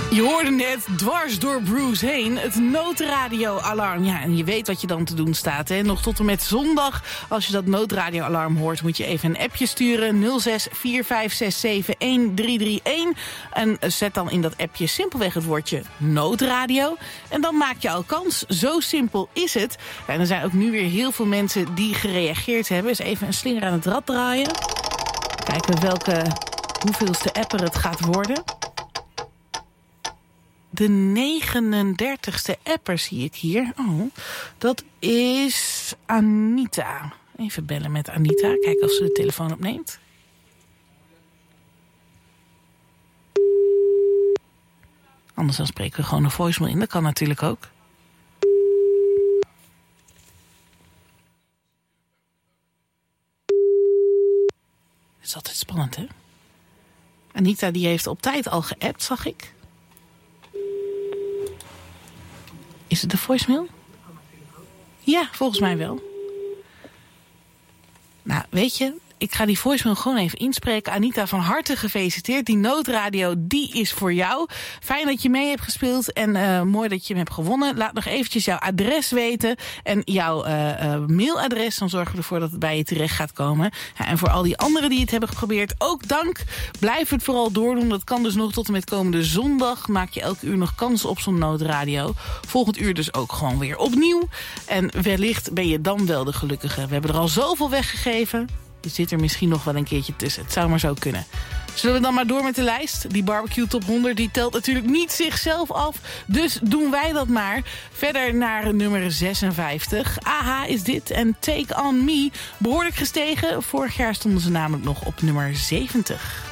Je hoorde net dwars door Bruce heen het noodradioalarm. Ja, en je weet wat je dan te doen staat. Hè? Nog tot en met zondag, als je dat noodradioalarm hoort, moet je even een appje sturen. 06 4567 1331. En zet dan in dat appje simpelweg het woordje noodradio. En dan maak je al kans. Zo simpel is het. Ja, en er zijn ook nu weer heel veel mensen die gereageerd hebben. Dus even een slinger aan het rad draaien. Kijken hoeveelste apper het gaat worden. De 39ste apper zie ik hier. Oh, dat is Anita. Even bellen met Anita. Kijken of ze de telefoon opneemt. Anders dan spreken we gewoon een voicemail in. Dat kan natuurlijk ook. Het is altijd spannend, hè? Anita die heeft op tijd al geappt, zag ik. Is het de voicemail? Ja, volgens mij wel. Nou, weet je, ik ga die voicemail gewoon even inspreken. Anita, van harte gefeliciteerd. Die noodradio, die is voor jou. Fijn dat je mee hebt gespeeld en mooi dat je hem hebt gewonnen. Laat nog eventjes jouw adres weten en jouw mailadres. Dan zorgen we ervoor dat het bij je terecht gaat komen. Ja, en voor al die anderen die het hebben geprobeerd, ook dank. Blijf het vooral doordoen. Dat kan dus nog tot en met komende zondag. Maak je elke uur nog kans op zo'n noodradio. Volgend uur dus ook gewoon weer opnieuw. En wellicht ben je dan wel de gelukkige. We hebben er al zoveel weggegeven. Je zit er misschien nog wel een keertje tussen. Het zou maar zo kunnen. Zullen we dan maar door met de lijst? Die barbecue top 100 die telt natuurlijk niet zichzelf af. Dus doen wij dat maar. Verder naar nummer 56. AHA is dit en Take On Me. Behoorlijk gestegen. Vorig jaar stonden ze namelijk nog op nummer 70.